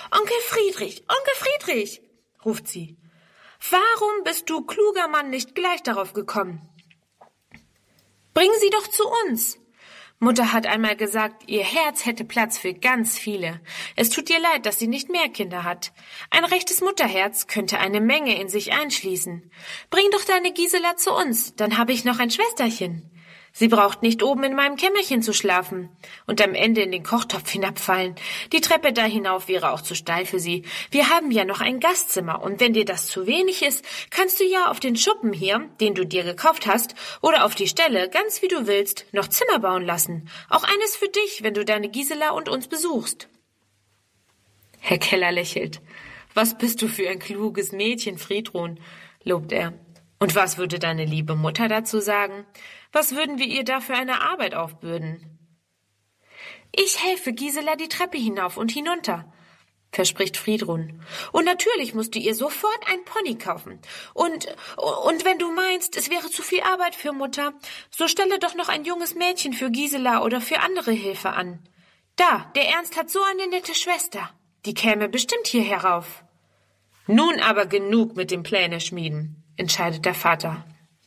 Onkel Friedrich, ruft sie. Warum bist du, kluger Mann, nicht gleich darauf gekommen? Bring sie doch zu uns. Mutter hat einmal gesagt, ihr Herz hätte Platz für ganz viele. Es tut ihr leid, dass sie nicht mehr Kinder hat. Ein rechtes Mutterherz könnte eine Menge in sich einschließen. Bring doch deine Gisela zu uns, dann habe ich noch ein Schwesterchen. Sie braucht nicht oben in meinem Kämmerchen zu schlafen und am Ende in den Kochtopf hinabfallen. Die Treppe da hinauf wäre auch zu steil für sie. Wir haben ja noch ein Gastzimmer und wenn dir das zu wenig ist, kannst du ja auf den Schuppen hier, den du dir gekauft hast, oder auf die Stelle, ganz wie du willst, noch Zimmer bauen lassen. Auch eines für dich, wenn du deine Gisela und uns besuchst. Herr Keller lächelt. Was bist du für ein kluges Mädchen, Friedrun, lobt er. Und was würde deine liebe Mutter dazu sagen? Was würden wir ihr da für eine Arbeit aufbürden? Ich helfe Gisela die Treppe hinauf und hinunter, verspricht Friedrun. Und natürlich musst du ihr sofort ein Pony kaufen. Und wenn du meinst, es wäre zu viel Arbeit für Mutter, so stelle doch noch ein junges Mädchen für Gisela oder für andere Hilfe an. Da, der Ernst hat so eine nette Schwester. Die käme bestimmt hier herauf. Nun aber genug mit dem Pläne schmieden, entscheidet der Vater.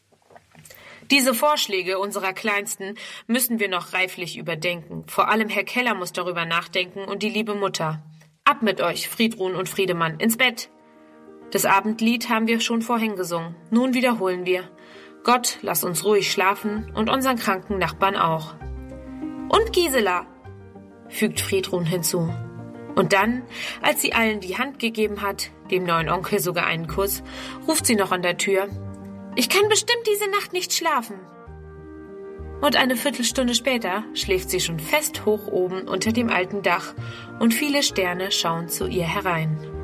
Diese Vorschläge unserer Kleinsten müssen wir noch reiflich überdenken. Vor allem Herr Keller muss darüber nachdenken und die liebe Mutter. Ab mit euch, Friedrun und Friedemann, ins Bett. Das Abendlied haben wir schon vorhin gesungen. Nun wiederholen wir. Gott, lass uns ruhig schlafen und unseren kranken Nachbarn auch. Und Gisela, fügt Friedrun hinzu. Und dann, als sie allen die Hand gegeben hat, dem neuen Onkel sogar einen Kuss, ruft sie noch an der Tür. Ich kann bestimmt diese Nacht nicht schlafen. Und eine Viertelstunde später schläft sie schon fest hoch oben unter dem alten Dach und viele Sterne schauen zu ihr herein.